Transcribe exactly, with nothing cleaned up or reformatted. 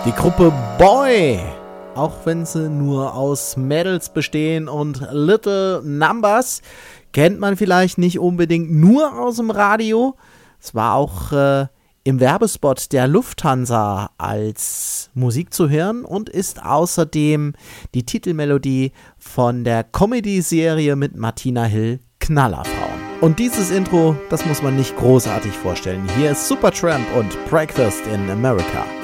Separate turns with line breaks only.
Die Gruppe Boy, auch wenn sie nur aus Mädels bestehen und Little Numbers, kennt man vielleicht nicht unbedingt nur aus dem Radio. Es war auch äh, im Werbespot der Lufthansa als Musik zu hören und ist außerdem die Titelmelodie von der Comedy-Serie mit Martina Hill, Knallerfrauen. Und dieses Intro, das muss man nicht großartig vorstellen. Hier ist Supertramp und Breakfast in America.